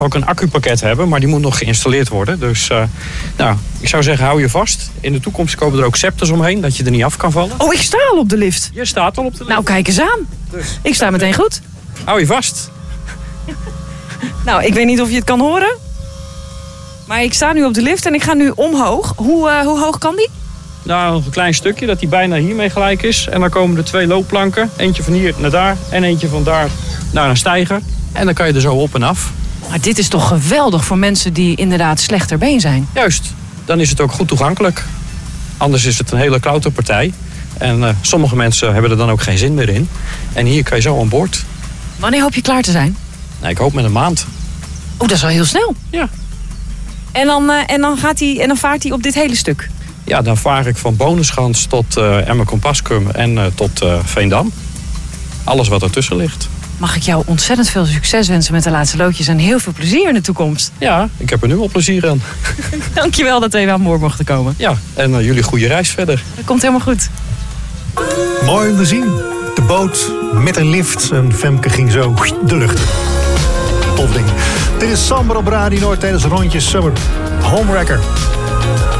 ook een accupakket hebben, maar die moet nog geïnstalleerd worden. Dus ik zou zeggen, hou je vast. In de toekomst komen er ook scepters omheen, dat je er niet af kan vallen. Oh, ik sta al op de lift. Je staat al op de lift. Nou, kijk eens aan. Dus, Ik sta meteen goed. hou je vast. Nou, ik weet niet of je het kan horen. Maar ik sta nu op de lift en ik ga nu omhoog. Hoe hoog kan die? Nou, nog een klein stukje, dat die bijna hiermee gelijk is. En dan komen er 2 loopplanken. Eentje van hier naar daar en eentje van daar naar een steiger. En dan kan je er zo op en af. Maar dit is toch geweldig voor mensen die inderdaad slecht ter been zijn? Juist, dan is het ook goed toegankelijk. Anders is het een hele klauterpartij. En sommige mensen hebben er dan ook geen zin meer in. En hier kan je zo aan boord. Wanneer hoop je klaar te zijn? Nou, ik hoop met een maand. Oh, dat is wel heel snel. Ja. En dan vaart hij op dit hele stuk? Ja, dan vaar ik van Bonenschans tot Emmen-Compaskum en tot Veendam. Alles wat ertussen ligt. Mag ik jou ontzettend veel succes wensen met de laatste loodjes en heel veel plezier in de toekomst. Ja, ik heb er nu al plezier aan. Dankjewel dat we even aan boord mochten komen. Ja, en jullie goede reis verder. Dat komt helemaal goed. Mooi om te zien. De boot met een lift en Femke ging zo de lucht in. Tof ding. Dit is Samber op Radio Noord tijdens rondjes Summer Homewrecker.